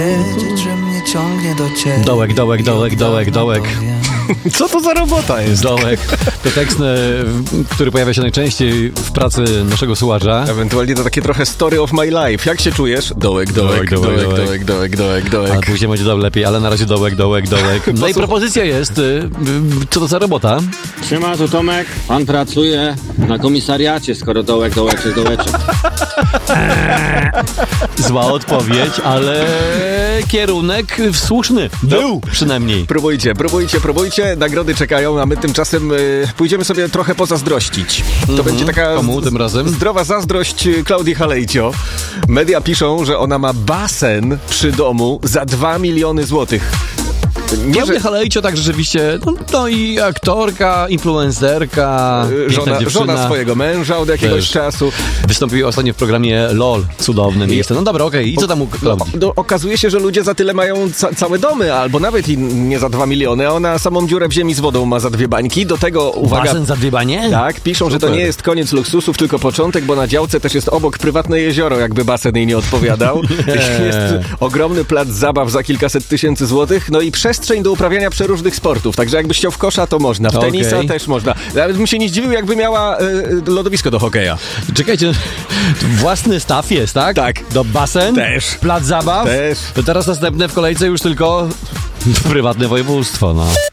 Wiedzieć, że mnie ciągnie do ciebie. Dołek. Co to za robota jest? Dołek. To tekst, który pojawia się najczęściej w pracy naszego słuchacza. Ewentualnie to takie trochę story of my life. Jak się czujesz? Dołek. Ale później będzie lepiej, ale na razie dołek. No i propozycja jest, co to za robota? Siema, tu Tomek. Pan pracuje na komisariacie, skoro dołek. Zła odpowiedź, ale kierunek słuszny. Był przynajmniej. Próbujcie. Nagrody czekają, a my tymczasem pójdziemy sobie trochę pozazdrościć. To będzie taka Komu tym razem? zdrowa zazdrość Klaudii Halejcio. Media piszą, że ona ma basen przy domu za 2 miliony złotych. Klaudia Halejcio tak rzeczywiście, no i aktorka, influencerka, żona swojego męża od jakiegoś czasu. Wystąpiła ostatnio w programie LOL, cudownym miejsce. No dobra, okej. I co tam u Klaudii? Okazuje się, że ludzie za tyle mają całe domy, albo nawet i nie za 2 miliony, a ona samą dziurę w ziemi z wodą ma za 2 bańki. Do tego, uwaga... Basen za 2 banie? Tak, piszą, Super. że to nie jest koniec luksusów, tylko początek, bo na działce też jest obok prywatne jezioro, jakby basen jej nie odpowiadał. Jest ogromny plac zabaw za kilkaset tysięcy złotych, no i przestrzeń do uprawiania przeróżnych sportów. Także jakbyś chciał w kosza, to można. W tenisa też można. Nawet bym się nie zdziwił, jakby miała lodowisko do hokeja. Czekajcie, własny staw jest, tak? Tak. Do basen? Też. Plac zabaw? Też. To teraz następne w kolejce już tylko prywatne województwo, no.